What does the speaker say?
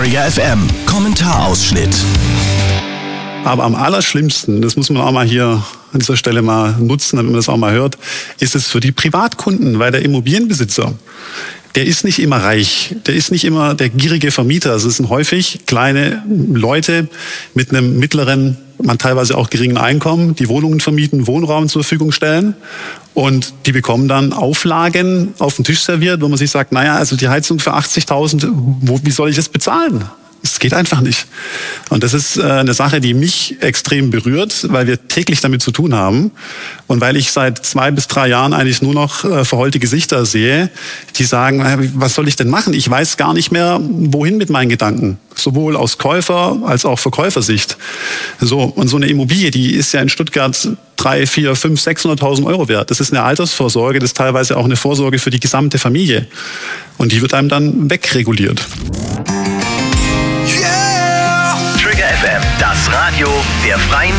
Trigger FM Kommentarausschnitt. Aber am allerschlimmsten, das muss man auch mal hier an dieser Stelle mal nutzen, damit man das auch mal hört, ist es für die Privatkunden, weil der Immobilienbesitzer, der ist nicht immer reich, der ist nicht immer der gierige Vermieter. Also es sind häufig kleine Leute mit einem mittleren, man teilweise auch geringen Einkommen, die Wohnungen vermieten, Wohnraum zur Verfügung stellen. Und die bekommen dann Auflagen auf den Tisch serviert, wo man sich sagt, naja, also die Heizung für 80.000, wie soll ich das bezahlen? Es geht einfach nicht. Und das ist eine Sache, die mich extrem berührt, weil wir täglich damit zu tun haben und weil ich seit 2 bis 3 Jahren eigentlich nur noch verheulte Gesichter sehe, die sagen, was soll ich denn machen? Ich weiß gar nicht mehr, wohin mit meinen Gedanken. Sowohl aus Käufer- als auch Verkäufersicht. So, und so eine Immobilie, die ist ja in Stuttgart 3, 4, 5, 600.000 Euro wert. Das ist eine Altersvorsorge, das ist teilweise auch eine Vorsorge für die gesamte Familie. Und die wird einem dann wegreguliert. Trigger FM, das Radio der Freien